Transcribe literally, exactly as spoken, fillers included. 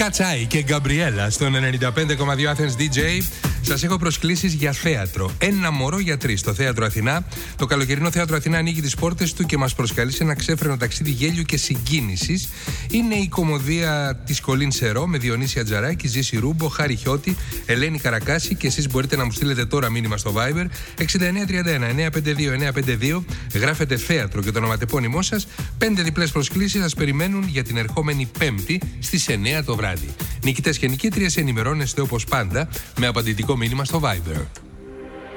Κατσάι και Γκαμπριέλα στον ενενήντα πέντε κόμμα δύο Athens ντι τζέι. Σας έχω προσκλήσεις για θέατρο. Ένα μωρό για τρεις στο Θέατρο Αθηνά. Το καλοκαιρινό Θέατρο Αθηνά ανοίγει τις πόρτες του και μας προσκαλεί σε ένα ξέφρενο ταξίδι γέλιου και συγκίνησης. Είναι η κωμωδία της Κολίν Σερό με Διονύση Ατζαράκη, Ζήση Ρούμπο, Χάρη Χιώτη, Ελένη Καρακάση. Και εσείς μπορείτε να μου στείλετε τώρα μήνυμα στο Viber εξήντα εννέα τριάντα ένα εννιακόσια πενήντα δύο εννιακόσια πενήντα δύο. Γράφετε θέατρο και το ονοματεπώνυμό σας. Πέντε διπλές προσκλήσεις σας περιμένουν για την ερχόμενη Πέμπτη στις εννέα το βράδυ. Νικητές και νικήτριες ενημερώνεστε όπως πάντα με απαντητικό μήνυμα στο Viber.